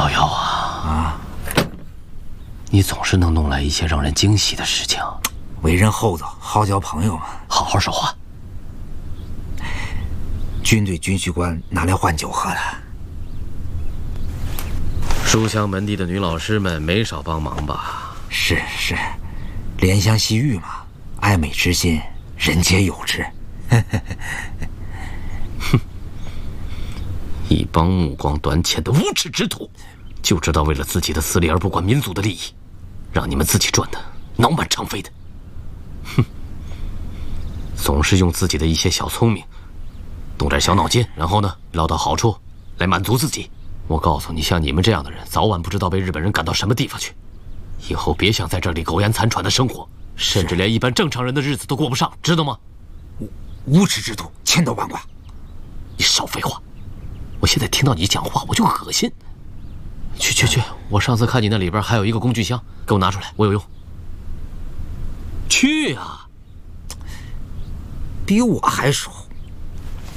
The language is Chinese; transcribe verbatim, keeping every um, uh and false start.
老幺啊啊！你总是能弄来一些让人惊喜的事情。 为人厚道，好交朋友嘛。 好好说话。 军队军需官拿来换酒喝的。 书香门第的女老师们没少帮忙吧？ 是是，怜香惜玉嘛，爱美之心，人皆有之。 哼，一帮目光短浅的无耻之徒，就知道为了自己的私利而不管民族的利益，让你们自己赚的脑满肠飞的。哼，总是用自己的一些小聪明，动点小脑筋，然后呢，捞到好处来满足自己。我告诉你，像你们这样的人，早晚不知道被日本人赶到什么地方去。以后别想在这里苟延残喘的生活，甚至连一般正常人的日子都过不上，知道吗？ 无无耻之徒，千刀万剐！ 你少废话！我现在听到你讲话我就恶心。去去去！我上次看你那里边还有一个工具箱，给我拿出来，我有用。去呀！ 比我还熟。